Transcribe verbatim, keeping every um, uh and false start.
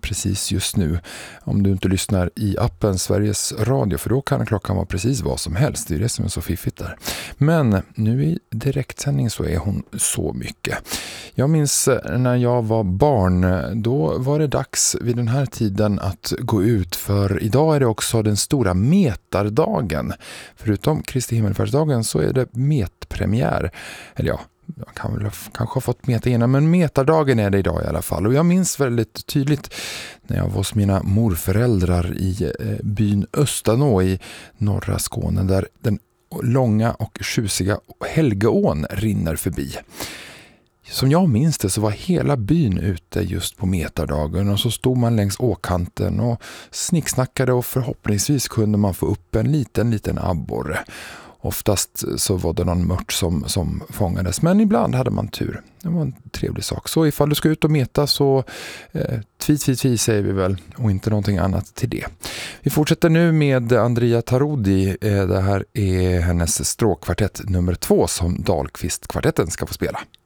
precis just nu. Om du inte lyssnar i appen Sveriges Radio, för då kan klockan vara precis vad som helst. Det är det som är så fiffigt där. Men nu i direktsändning så är hon så mycket. Jag minns när jag var barn, då var det dags vid den här tiden att gå ut, för idag är det också den stora metardagen. Förutom Kristi himmelfärdsdagen så är det metpremiär. Eller ja, jag kan väl kanske ha fått meta innan, men metardagen är det idag i alla fall. Och jag minns väldigt tydligt när jag var hos mina morföräldrar i byn Östanå i norra Skåne, där den långa och tjusiga Helgeån rinner förbi. Som jag minns det så var hela byn ute just på metardagen, och så stod man längs åkanten och snicksnackade, och förhoppningsvis kunde man få upp en liten, liten abborre. Oftast så var det någon mört som, som fångades, men ibland hade man tur. Det var en trevlig sak. Så ifall du ska ut och meta så eh, tvi, tvi, tvi säger vi väl, och inte någonting annat till det. Vi fortsätter nu med Andrea Tarodi. Eh, det här är hennes stråkkvartett nummer två som Dahlqvist-kvartetten ska få spela.